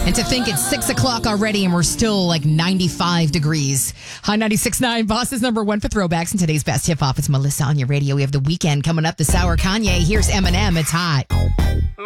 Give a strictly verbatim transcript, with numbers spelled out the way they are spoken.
And to think it's six o'clock already and we're still like ninety-five degrees. High ninety-six point nine, Boss's number one for throwbacks. And today's best hip hop is Melissa on your radio. We have The Weekend coming up this hour. Kanye, here's Eminem. It's hot.